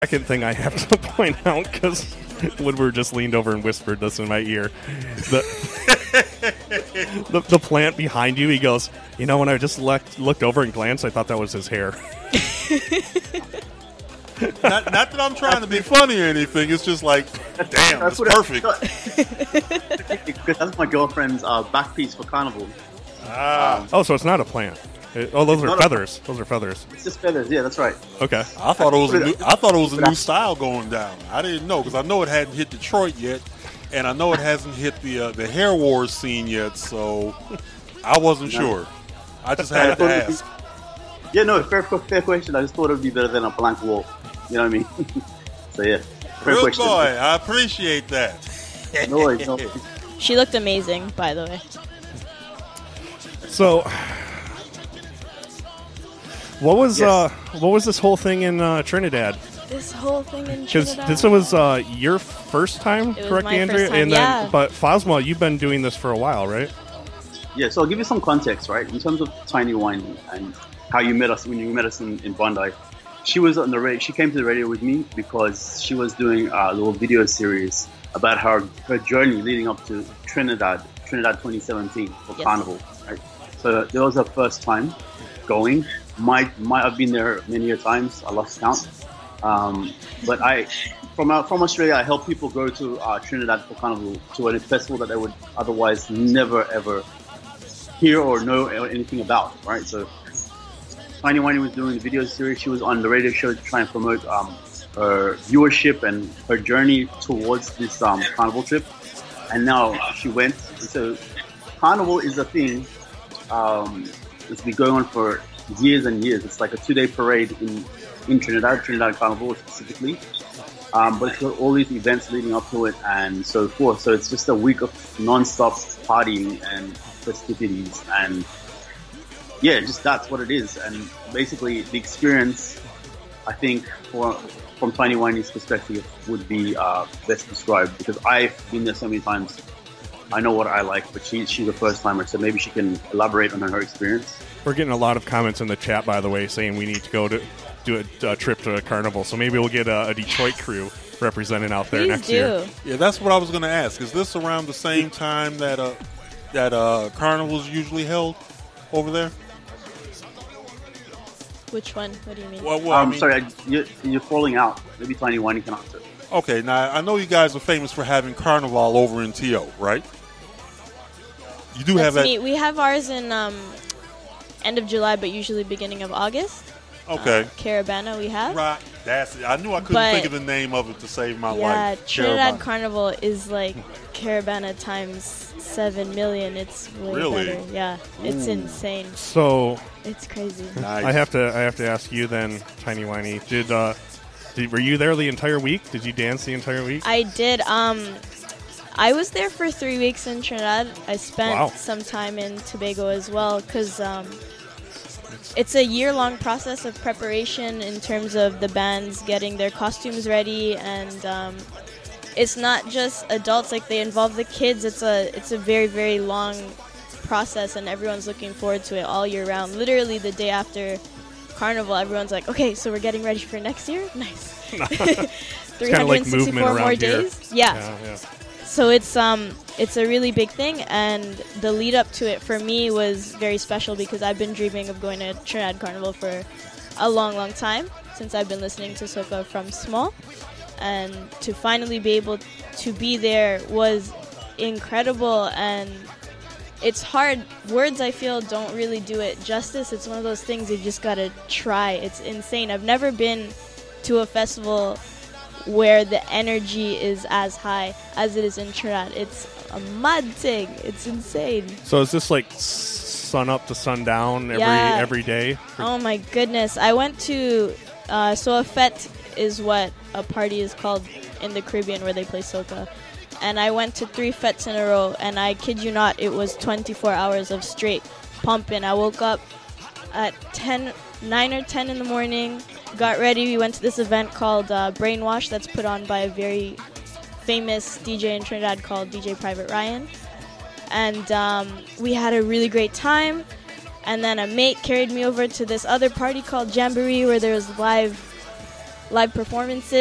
second thing I have to point out, because Woodward just leaned over and whispered this in my ear. The plant behind you, he goes, you know, when I just looked over and glanced, I thought that was his hair. Not that I'm trying to be funny or anything. It's just like, damn, that's perfect. Because that's my girlfriend's back piece for Carnival. So it's not a plant. Those are feathers. Those are feathers. It's just feathers. Yeah, that's right. Okay. I thought it was a new style going down. I didn't know, because I know it hadn't hit Detroit yet, and I know it hasn't hit the Hair Wars scene yet. So I wasn't sure. I just had to ask. Yeah, no, fair question. I just thought it would be better than a blank wall. You know what I mean? So yeah, fair Good question. boy. I appreciate that. No worries. She looked amazing, by the way. So, what was this whole thing in Trinidad? This whole thing in Because Trinidad. this was your first time, It was correct, my Andrea? first time, And then, yeah. but Fosma, you've been doing this for a while, right? Yeah, so I'll give you some context, right? In terms of Tiny Wine and how you met us when you met us in Bondi. She was on the radio. She came to the radio with me because she was doing a little video series about her journey leading up to Trinidad 2017 for Yes. Carnival. Right? So that was her first time going. Might have been there many a times. I lost count. But from Australia, I help people go to Trinidad for Carnival, to a festival that they would otherwise never ever hear or know anything about. Right? So Tiny Winey was doing the video series. She was on the radio show to try and promote her viewership and her journey towards this Carnival trip. And now she went. So Carnival is a thing. It's been going on for years and years. It's like a 2-day parade in Trinidad Carnival specifically. But it's got all these events leading up to it and so forth. So it's just a week of non-stop partying and festivities and yeah, just that's what it is. And basically the experience, I think, from Tiny Winey's perspective would be best described, because I've been there so many times. I know what I like, but she's a first timer, so maybe she can elaborate on her experience. We're getting a lot of comments in the chat, by the way, saying we need to go to do a trip to a carnival. So maybe we'll get a Detroit crew representing out there Please next do. year. Yeah, that's what I was going to ask. Is this around the same time that carnival's usually held over there? Which one? What do you mean? Well, I mean, Sorry, you're falling out. Maybe Tiny Winey can answer. okay, now I know you guys are famous for having carnival over in TO, right? You do have That's that. neat. We have ours in end of July, but usually beginning of August. Okay. Caravana we have. Right, that's it. I knew I couldn't But- think of the name of it to save my Yeah, life. Trinidad Caravana. Carnival is like Caravana times 7 million. It's way Really? better. Yeah, it's insane. So It's crazy. Nice. I have to ask you then, Tiny Winey. Were you there the entire week? Did you dance the entire week? I did. I was there for 3 weeks in Trinidad. I spent Wow. some time in Tobago as well, because it's a year-long process of preparation in terms of the bands getting their costumes ready, and it's not just adults. Like, they involve the kids. It's a very, very long process, and everyone's looking forward to it all year round. Literally the day after Carnival, everyone's like, okay, so we're getting ready for next year? Nice. kinda like 364 movement more around here. days? Yeah. Yeah. So it's a really big thing, and the lead up to it for me was very special, because I've been dreaming of going to Trinidad Carnival for a long, long time, since I've been listening to soca from small, and to finally be able to be there was incredible. And it's hard. Words, I feel, don't really do it justice. It's one of those things you just gotta try. It's insane. I've never been to a festival where the energy is as high as it is in Trinidad. It's a mad thing. It's insane. So is this like sun up to sundown Yeah. every day? Oh my goodness. I went to, so a fete is what a party is called in the Caribbean where they play soca. And I went to 3 fetes in a row, and I kid you not, it was 24 hours of straight pumping. I woke up at 9 or 10 in the morning, got ready. We went to this event called Brainwash that's put on by a very famous DJ in Trinidad called DJ Private Ryan. And we had a really great time. And then a mate carried me over to this other party called Jamboree, where there was live live performances.